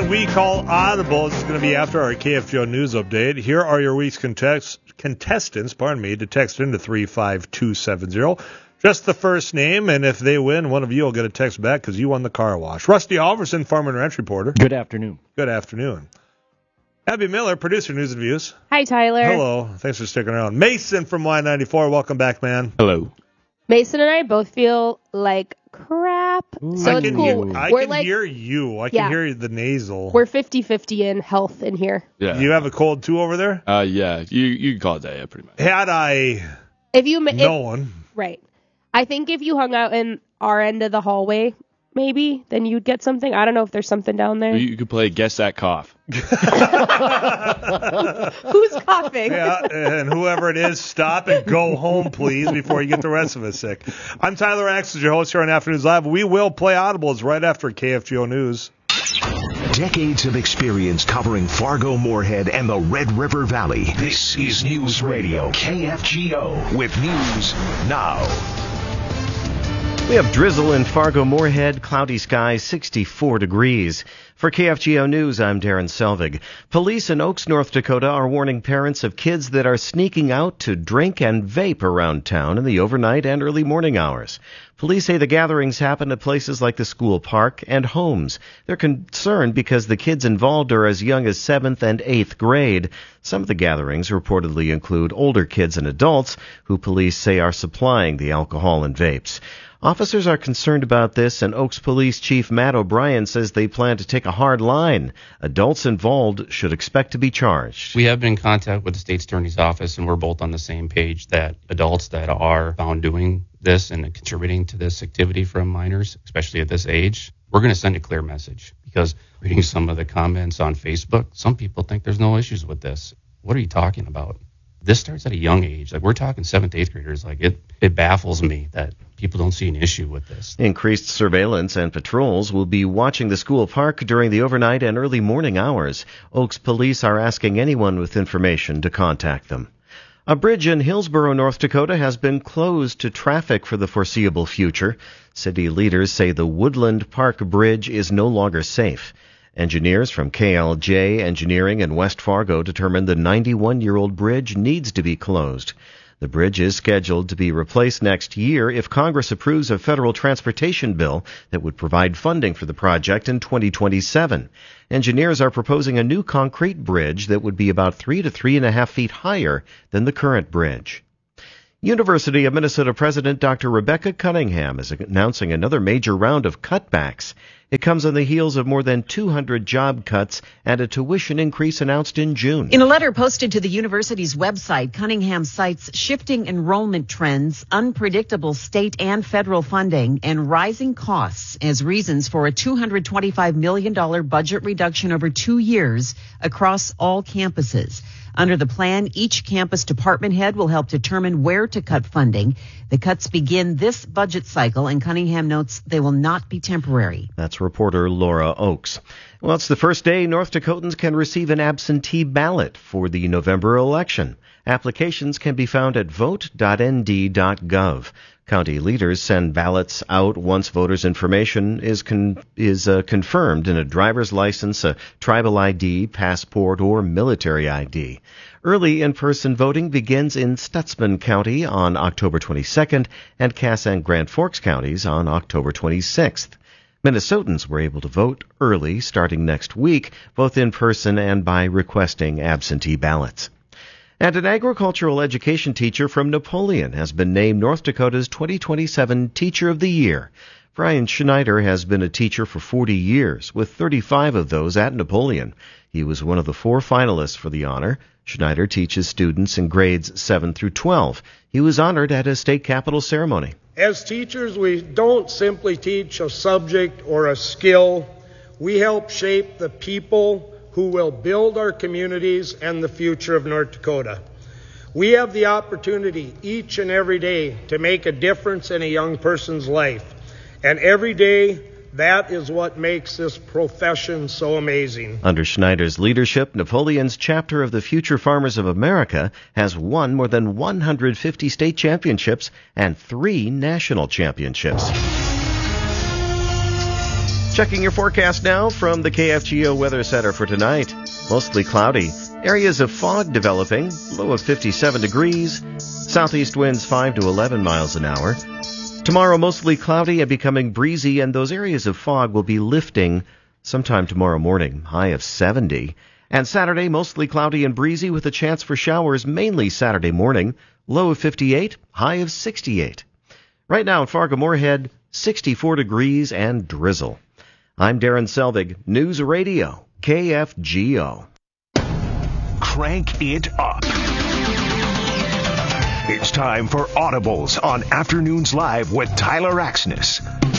segment we call Audibles. It's going to be after our KFGO news update. Here are your week's contestants, to text into 35270. Just the first name, and if they win, one of you will get a text back because you won the car wash. Rusty Alverson, Farm and Ranch reporter. Good afternoon. Good afternoon. Abby Miller, producer, News and Views. Hi, Tyler. Hello. Thanks for sticking around. Mason from Y94. Welcome back, man. Hello. Mason and I both feel like crap. So it's cool. I can hear you. I can hear the nasal. We're 50-50 in health in here. Yeah. You have a cold too over there? Yeah. You can call it that, yeah, pretty much. Had I known. Right. I think if you hung out in our end of the hallway, maybe, then you'd get something. I don't know if there's something down there. You could play Guess That Cough. Who's coughing? Yeah, and whoever it is, stop and go home, please, before you get the rest of us sick. I'm Tyler Axel, your host here on Afternoons Live. We will play Audibles right after KFGO News. Decades of experience covering Fargo, Moorhead, and the Red River Valley. This is News Radio KFGO with news now. We have drizzle in Fargo, Moorhead, cloudy skies, 64 degrees. For KFGO News, I'm Darren Selvig. Police in Oaks, North Dakota are warning parents of kids that are sneaking out to drink and vape around town in the overnight and early morning hours. Police say the gatherings happen at places like the school park and homes. They're concerned because the kids involved are as young as 7th and 8th grade. Some of the gatherings reportedly include older kids and adults who police say are supplying the alcohol and vapes. Officers are concerned about this, and Oaks Police Chief Matt O'Brien says they plan to take a hard line. Adults involved should expect to be charged. We have been in contact with the State Attorney's Office, and we're both on the same page that adults that are found doing this and contributing to this activity from minors, especially at this age, we're going to send a clear message. Because reading some of the comments on Facebook, some people think there's no issues with this. What are you talking about? This starts at a young age. Like, we're talking 7th, 8th graders. Like, it baffles me that people don't see an issue with this. Increased surveillance and patrols will be watching the school park during the overnight and early morning hours. Oaks police are asking anyone with information to contact them. A bridge in Hillsborough, North Dakota has been closed to traffic for the foreseeable future. City leaders say the Woodland Park Bridge is no longer safe. Engineers from KLJ Engineering in West Fargo determined the 91-year-old bridge needs to be closed. The bridge is scheduled to be replaced next year if Congress approves a federal transportation bill that would provide funding for the project in 2027. Engineers are proposing a new concrete bridge that would be about 3 to 3.5 feet higher than the current bridge. University of Minnesota President Dr. Rebecca Cunningham is announcing another major round of cutbacks. It comes on the heels of more than 200 job cuts and a tuition increase announced in June. In a letter posted to the university's website, Cunningham cites shifting enrollment trends, unpredictable state and federal funding, and rising costs as reasons for a $225 million budget reduction over 2 years across all campuses. Under the plan, each campus department head will help determine where to cut funding. The cuts begin this budget cycle, and Cunningham notes they will not be temporary. That's reporter Laura Oakes. Well, it's the first day North Dakotans can receive an absentee ballot for the November election. Applications can be found at vote.nd.gov. County leaders send ballots out once voters' information is confirmed in a driver's license, a tribal ID, passport, or military ID. Early in-person voting begins in Stutsman County on October 22nd and Cass and Grand Forks counties on October 26th. Minnesotans were able to vote early starting next week, both in person and by requesting absentee ballots. And an agricultural education teacher from Napoleon has been named North Dakota's 2027 Teacher of the Year. Brian Schneider has been a teacher for 40 years, with 35 of those at Napoleon. He was one of the 4 finalists for the honor. Schneider teaches students in grades 7 through 12. He was honored at a state capitol ceremony. As teachers, we don't simply teach a subject or a skill. We help shape the people who will build our communities and the future of North Dakota. We have the opportunity each and every day to make a difference in a young person's life. And every day, that is what makes this profession so amazing. Under Schneider's leadership, Napoleon's chapter of the Future Farmers of America has won more than 150 state championships and 3 national championships. Checking your forecast now from the KFGO Weather Center for tonight. Mostly cloudy. Areas of fog developing. Low of 57 degrees. Southeast winds 5 to 11 miles an hour. Tomorrow, mostly cloudy and becoming breezy, and those areas of fog will be lifting sometime tomorrow morning. High of 70. And Saturday, mostly cloudy and breezy with a chance for showers mainly Saturday morning. Low of 58. High of 68. Right now in Fargo-Moorhead, 64 degrees and drizzle. I'm Darren Selvig, News Radio, KFGO. Crank it up. It's time for Audibles on Afternoons Live with Tyler Axness.